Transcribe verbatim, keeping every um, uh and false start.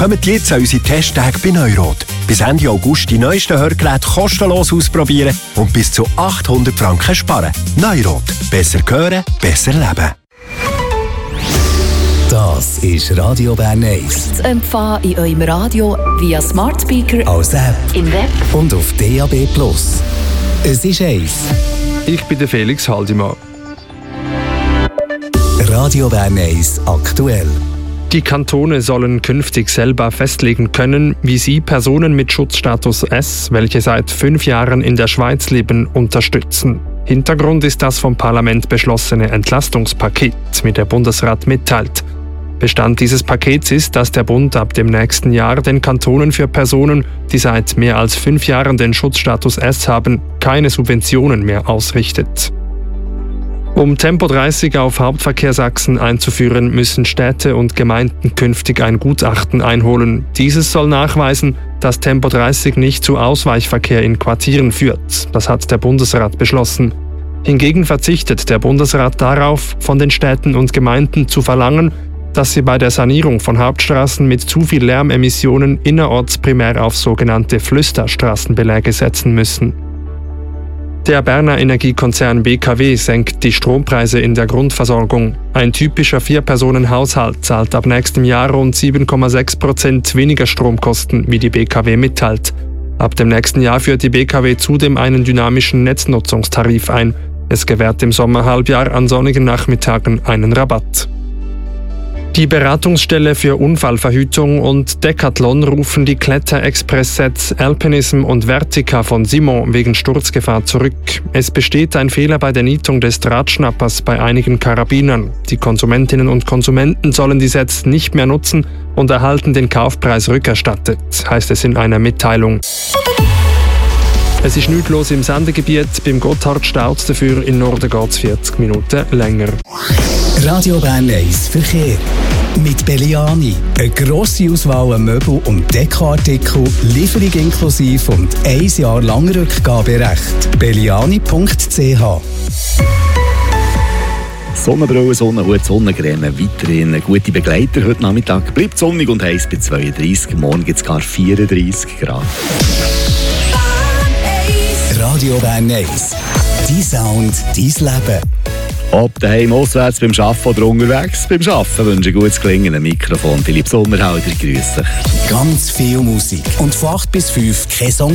Kommt jetzt an unsere Testtage bei Neurot. Bis Ende August die neuesten Hörgeräte kostenlos ausprobieren und bis zu achthundert Franken sparen. Neurot. Besser hören, besser leben. Das ist Radio Bern eins. Zu empfangen in eurem Radio via Smart Speaker, als App, im Web und auf D A B plus. Es ist eins. Ich bin der Felix Haldimann. Radio Bern eins aktuell. Die Kantone sollen künftig selber festlegen können, wie sie Personen mit Schutzstatus S, welche seit fünf Jahren in der Schweiz leben, unterstützen. Hintergrund ist das vom Parlament beschlossene Entlastungspaket, wie der Bundesrat mitteilt. Bestand dieses Pakets ist, dass der Bund ab dem nächsten Jahr den Kantonen für Personen, die seit mehr als fünf Jahren den Schutzstatus S haben, keine Subventionen mehr ausrichtet. Um Tempo dreißig auf Hauptverkehrsachsen einzuführen, müssen Städte und Gemeinden künftig ein Gutachten einholen. Dieses soll nachweisen, dass Tempo dreißig nicht zu Ausweichverkehr in Quartieren führt. Das hat der Bundesrat beschlossen. Hingegen verzichtet der Bundesrat darauf, von den Städten und Gemeinden zu verlangen, dass sie bei der Sanierung von Hauptstraßen mit zu viel Lärmemissionen innerorts primär auf sogenannte Flüsterstraßenbeläge setzen müssen. Der Berner Energiekonzern B K W senkt die Strompreise in der Grundversorgung. Ein typischer Vier-Personen-Haushalt zahlt ab nächstem Jahr rund sieben Komma sechs Prozent weniger Stromkosten, wie die B K W mitteilt. Ab dem nächsten Jahr führt die B K W zudem einen dynamischen Netznutzungstarif ein. Es gewährt im Sommerhalbjahr an sonnigen Nachmittagen einen Rabatt. Die Beratungsstelle für Unfallverhütung und Decathlon rufen die Kletter-Express-Sets Alpinism und Vertica von Simon wegen Sturzgefahr zurück. Es besteht ein Fehler bei der Nietung des Drahtschnappers bei einigen Karabinern. Die Konsumentinnen und Konsumenten sollen die Sets nicht mehr nutzen und erhalten den Kaufpreis rückerstattet, heißt es in einer Mitteilung. Es ist nichts los im Sendegebiet, beim Gotthard staut es dafür, in Norden geht es vierzig Minuten länger. Radio Bern eins Verkehr. Mit Belliani. Eine grosse Auswahl an Möbel- und Dekoartikel, Lieferung inklusive und ein Jahr lang Rückgaberecht. belliani punkt c h. Sonnenbrille, Sonnenhut, Sonnencreme, weiterhin gute Begleiter. Heute Nachmittag bleibt sonnig und heiß bei zweiunddreissig. Morgen gibt es gar vierunddreissig Grad. Radio Bern eins. Dein Sound, dein Leben. Ob daheim, auswärts, beim Arbeiten oder unterwegs. Beim Arbeiten wünsche ich gutes Gelingen. Am Mikrofon Philipp Sommerhalder, grüß dich. Ganz viel Musik. Und von acht bis fünf kein Song